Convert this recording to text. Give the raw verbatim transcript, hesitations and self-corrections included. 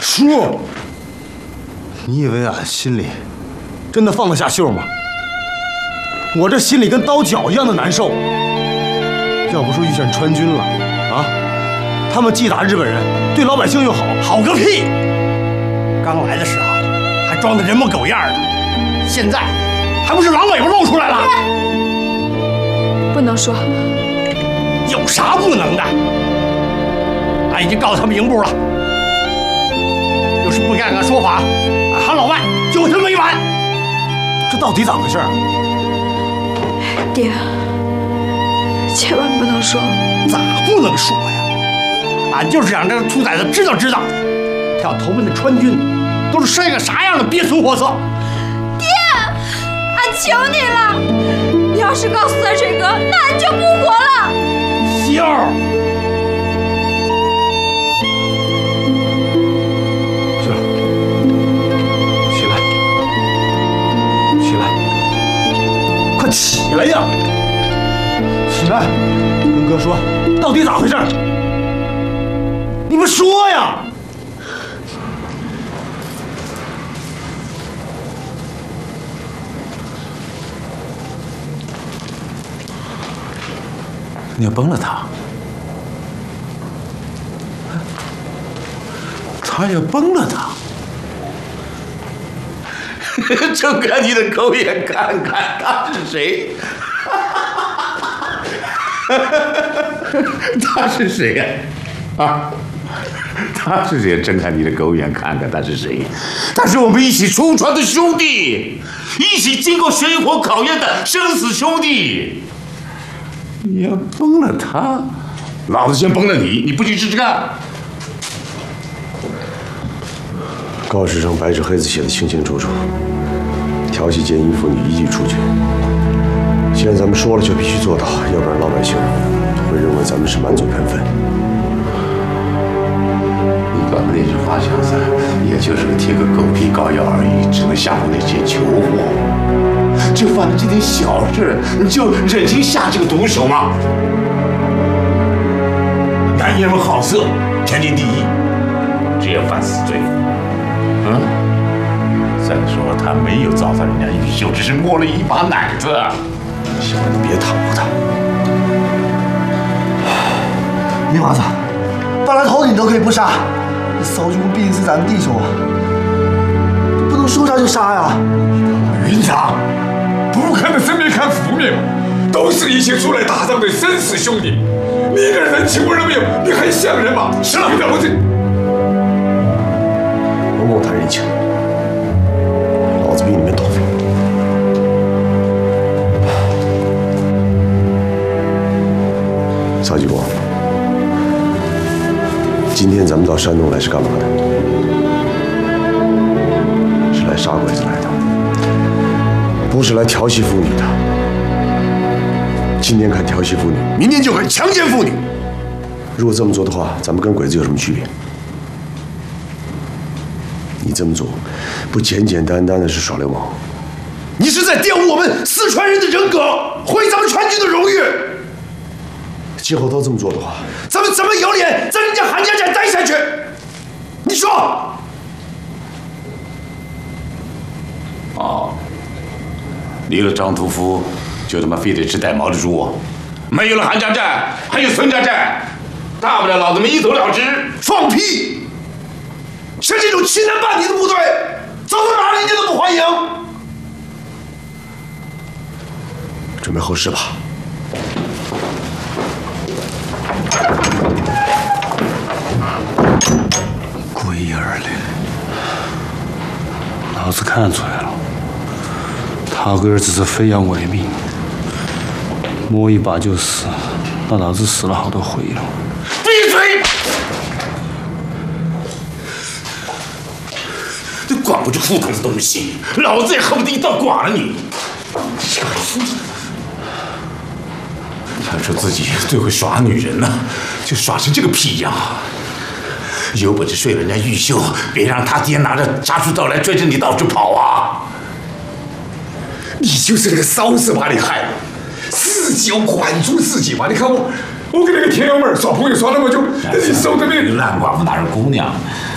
叔，你以为俺心里真的放得下秀吗？我这心里跟刀绞一样的难受。要不说遇见川军了啊，他们既打日本人，对老百姓又好， 好个屁！刚来的时候还装得人模狗样的，现在还不是狼尾巴露出来了？ 不能说。 有啥不能的？俺已经告他们营部了。要是不按俺说法，俺韩老万就他没完！ 这到底咋回事啊？ 爹，千万不能说。 咋不能说呀？俺就是让这个兔崽子知道知道，他要投奔那川军，都是生一个啥样的鳖孙货色。 爹，俺求你了，你要是告诉他这个，那俺就不活了。 秀儿。起来呀！起来，跟哥说，到底咋回事？你们说呀！ 你要崩了他，他要崩了他。睁开你的狗眼看看他是谁！他是谁呀？啊，他是谁？睁开你的狗眼看看他是谁？他是我们一起出船的兄弟，一起经过水火考验的生死兄弟。你要崩了他，老子先崩了你，你不去试试看？ 告示上白纸黑字写的清清楚楚，调戏奸淫妇女一律处决。既然咱们说了，就必须做到，要不然老百姓会认为咱们是满嘴喷粪。 你搞的那句花枪伞，也就是个贴个狗皮膏药而已，只能吓唬那些囚货。就犯了这点小事，你就忍心下这个毒手吗？男人们好色，天经地义，只有犯死罪。嗯，再说他没有糟蹋人家玉秀，只是摸了一把奶子。 小孩，你别袒护他。 你娃子，搬来头你都可以不杀，骚军毕竟是咱们弟兄啊，不能说杀就杀呀。 云长，不可能正面看负面，都是一起出来打仗的生死兄弟，你一点人情味都没有，你还像人吗？是了，老子。 甭跟我谈人情，老子比你们懂。曹继国，今天咱们到山东来是干嘛的？是来杀鬼子来的，不是来调戏妇女的。今天看调戏妇女，明天就看强奸妇女。如果这么做的话，咱们跟鬼子有什么区别？你这么做，不简简单单的是耍流氓，你是在玷污我们四川人的人格，毁咱们川军的荣誉。今后都这么做的话，咱们怎么有脸在人家韩家寨待下去？你说？ 哦，离了张屠夫，就他妈非得吃带毛的猪啊！没有了韩家寨，还有孙家寨，大不了老子们一走了之。 放屁！像这种欺男霸女的部队，早他妈人家都不欢迎。准备后事吧。 龟儿嘞，老子看出来了，他个儿子是非要违命，摸一把就死，那老子死了好多回了。 闭嘴！这管不住裤筒子东西，老子也恨不得一刀剐了你！他说自己最会耍女人了，就耍成这个屁样。有本事睡了人家玉秀，别让他爹拿着杀猪刀来追着你到处跑啊！ 你就是那个骚子把你害了，自己要管住自己嘛！你看我，我跟那个田幺妹耍朋友耍那么久，你受得了？ 烂寡妇哪是姑娘？